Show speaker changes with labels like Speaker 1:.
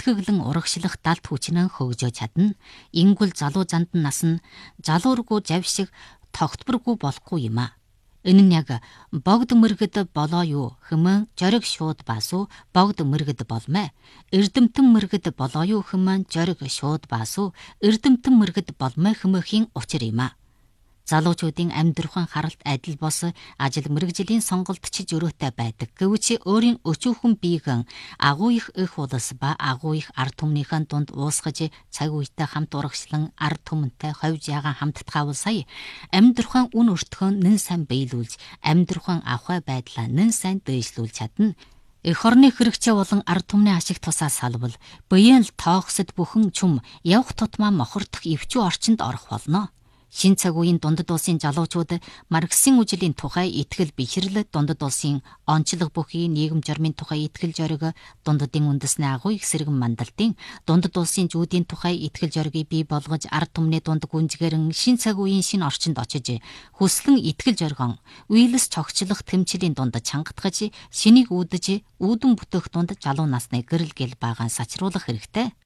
Speaker 1: дэлгэглэн урагшлах далд хүчнэн хөгжөө чадна. Ингүүл залуу зандан нас нь залуургүй завшиг тогтворгүй болохгүй юм а. Энэ нь яг богд мэргэд болоо юу хэмээн жориг шууд баасуу богд мэргэд болмэ. Эрдэмтэн мэргэд болоо юу хэмээн жориг шууд баасуу эрдэмтэн мэргэд болмэ хэмээхийн учир юм а. Залуучуудын амьдрахын харалт адил бос ажил мэргэжлийн сонголт ч зөрөөтэй байдаг. Гэвч өөрийн өчүүхэн биегэн агуу их улс ба агуу их ард түмнийхэн дунд уусгаж цаг үетэй хамт урагшлан ард түмэнтэй ховж ягаан хамтдахаа сая амьдрахын үн өртгөн нэн сайн биелүүлж амьдрахын авахай байдлаа нэн сайн дээшлүүлж чадна. Эх орны хэрэгцээ болон ард түмний ашиг тусаа салбал буян л тоогсод бүхэн чүм явх тутмаа мохордох өвчүү орчинд орох болно. Шин цаг үеийн дундад улсын залуучууд Марксийн үжилийн тухай итгэл бихирл, дундад улсын онцлог бүхий нийгэм журмын тухай итгэл зориг, дундадын үндэсний агуу их сэргэн мандалтын, дундад улсын зүүдийн тухай итгэл зоригийг бий болгож ард түмний дунд гүнзгэрэн шин цаг үеийн шин орчинд очиж хүслэн итгэл зоригон үеэлс цогцлох тэмцлийн дунд чангатгаж шинийг үүдэж үүдэн бүтээх дунд залуу насны гэрэл гэл баагаан сачруулах хэрэгтэй.